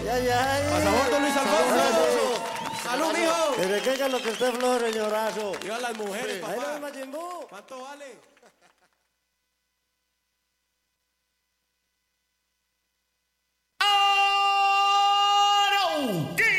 Pasaporte Luis Alfonso. ¡Salud, mijo! ¿De qué es lo que usted flore, señorazo? Viva las mujeres, Ahí papá. va Majin Buu. ¿Cuánto vale? ¡Arauquín!